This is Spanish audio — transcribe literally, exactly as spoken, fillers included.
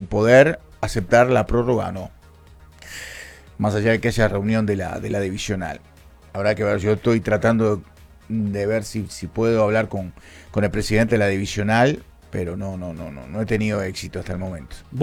poder aceptar la prórroga o no. Más allá de que haya reunión de la, de la divisional. Habrá que ver, yo estoy tratando de, de ver si, si puedo hablar con, con el presidente de la divisional, pero no, no, no, no, no he tenido éxito hasta el momento.